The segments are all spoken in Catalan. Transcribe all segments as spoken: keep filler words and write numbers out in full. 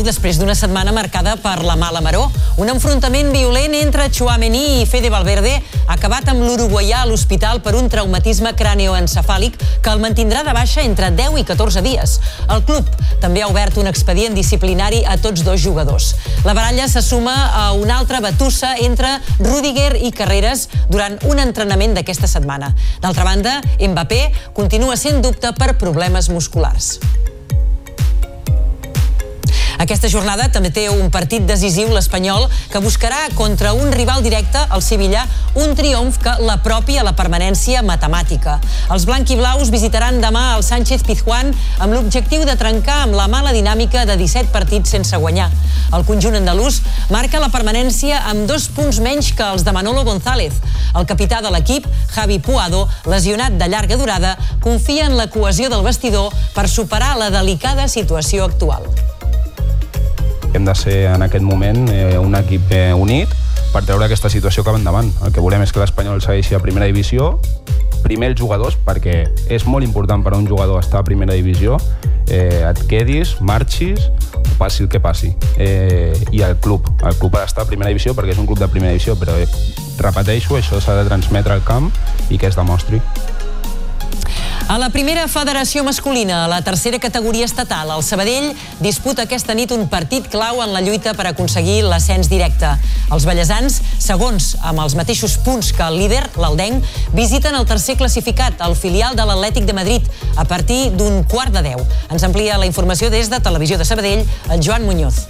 després d'una setmana marcada per la mala maror. Un enfrontament violent entre Tchouaméni i Fede Valverde ha acabat amb l'uruguaià a l'hospital per un traumatisme cranioencefàlic que el mantindrà de baixa entre deu i catorze dies. El club també ha obert un expedient disciplinari a tots dos jugadors. La baralla se suma a una altra batussa entre Rüdiger i Carreras durant un entrenament d'aquesta setmana. D'altra banda, Mbappé continua sent dubte per problemes musculars. Aquesta jornada també té un partit decisiu, l'Espanyol, que buscarà contra un rival directe, el Sevilla, un triomf que l'apropi a la permanència matemàtica. Els blanquiblaus visitaran demà el Sánchez Pizjuán amb l'objectiu de trencar amb la mala dinàmica de disset partits sense guanyar. El conjunt andalús marca la permanència amb dos punts menys que els de Manolo González. El capità de l'equip, Javi Puado, lesionat de llarga durada, confia en la cohesió del vestidor per superar la delicada situació actual. Hem de ser en aquest moment eh, un equip eh, unit per treure aquesta situació cap endavant. El que volem és que l'Espanyol segueixi a primera divisió, primer els jugadors, perquè és molt important per a un jugador estar a primera divisió, eh, et quedis, marxis, passi el que passi. Eh, I el club, el club ha d'estar a primera divisió perquè és un club de primera divisió, però eh, repeteixo, això s'ha de transmetre al camp i que es demostri. A la primera federació masculina, a la tercera categoria estatal, el Sabadell disputa aquesta nit un partit clau en la lluita per aconseguir l'ascens directe. Els ballesans, segons amb els mateixos punts que el líder, l'Aldenc, visiten el tercer classificat, el filial de l'Atlètic de Madrid, a partir d'un quart de deu. Ens amplia la informació des de Televisió de Sabadell, el Joan Muñoz.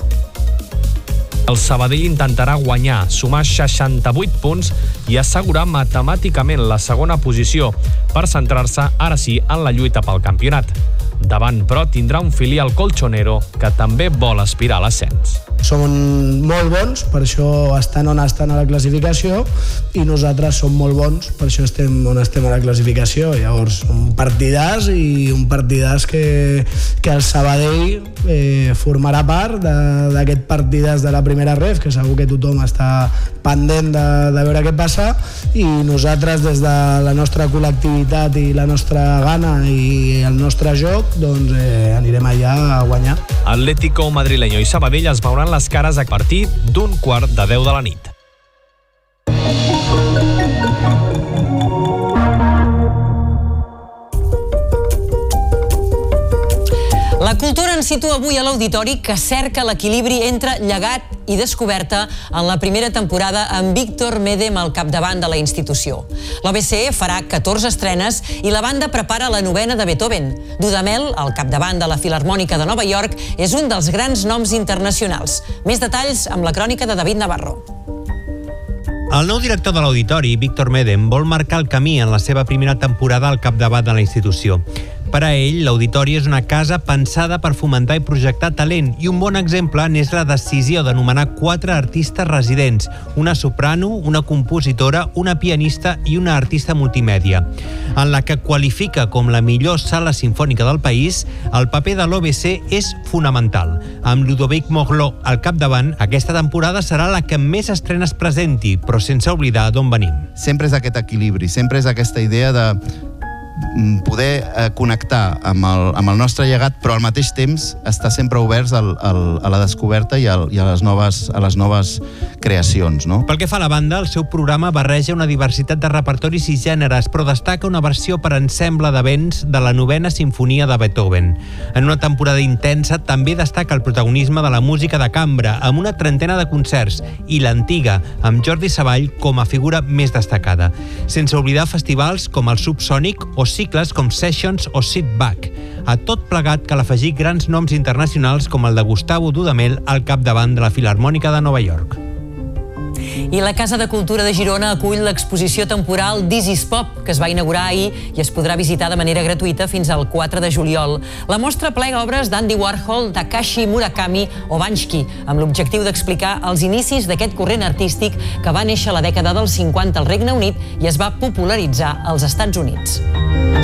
El Sabadell intentarà guanyar, sumar seixanta-vuit punts i assegurar matemàticament la segona posició per centrar-se, ara sí, en la lluita pel campionat. Davant, però, tindrà un filial colchonero que també vol aspirar a l'ascens. Són molt bons, per això estan on estan a la classificació, i nosaltres som molt bons, per això estem on estem a la classificació. Llavors, un partidàs i un partidàs que, que el Sabadell eh, formarà part d'aquest partidàs de la primera ref, que segur que tothom està pendent de, de veure què passa, i nosaltres des de la nostra col·lectivitat i la nostra gana i el nostre joc, doncs eh, anirem allà a guanyar. Atlético madrileño i Sabadell es veuran les cares a partir d'un quart de deu de la nit. La cultura ens situa avui a l'auditori, que cerca l'equilibri entre llegat i descoberta en la primera temporada amb Víctor Médem al capdavant de la institució. L'O B C farà catorze estrenes i la banda prepara la novena de Beethoven. Dudamel, al capdavant de la Filharmònica de Nova York, és un dels grans noms internacionals. Més detalls amb la crònica de David Navarro. El nou director de l'Auditori, Víctor Médem, vol marcar el camí en la seva primera temporada al capdavant de la institució. Per a ell, l'Auditori és una casa pensada per fomentar i projectar talent, i un bon exemple n'és la decisió de nomenar quatre artistes residents, una soprano, una compositora, una pianista i una artista multimèdia. En la que qualifica com la millor sala sinfònica del país, el paper de l'O B C és fonamental. Amb Ludovic Morlot al capdavant, aquesta temporada serà la que més estrenes presenti, però sense oblidar d'on venim. Sempre és aquest equilibri, sempre és aquesta idea de poder eh, connectar amb el, amb el nostre llegat, però al mateix temps estar sempre oberts al, al, a la descoberta i, al, i a, les noves, a les noves creacions, no? Pel que fa a la banda, el seu programa barreja una diversitat de repertoris i gèneres, però destaca una versió per ensemble de vents de la novena sinfonia de Beethoven. En una temporada intensa també destaca el protagonisme de la música de cambra, amb una trentena de concerts, i l'Antiga, amb Jordi Savall com a figura més destacada. Sense oblidar festivals com el Subsònic o cicles com Sessions o Sit Back. A tot plegat cal afegir grans noms internacionals com el de Gustavo Dudamel al capdavant de la Filharmònica de Nova York. I la Casa de Cultura de Girona acull l'exposició temporal This is Pop, que es va inaugurar ahir i es podrà visitar de manera gratuïta fins al quatre de juliol. La mostra plega obres d'Andy Warhol, Takashi Murakami o Banksy, amb l'objectiu d'explicar els inicis d'aquest corrent artístic que va néixer a la dècada dels cinquanta al Regne Unit i es va popularitzar als Estats Units.